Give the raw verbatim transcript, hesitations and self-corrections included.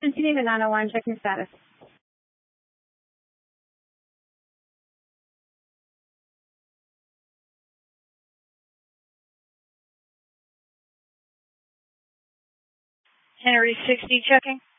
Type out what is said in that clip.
Geneva nine oh one, checking status. Henry sixty, checking.